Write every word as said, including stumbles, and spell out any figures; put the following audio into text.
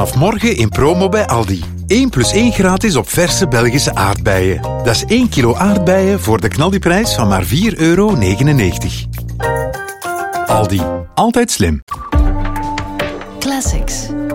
Vanaf morgen in promo bij Aldi. één plus één gratis op verse Belgische aardbeien. Dat is één kilo aardbeien voor de knaldiprijs van maar vier euro negenennegentig. Aldi. Altijd slim. Classics.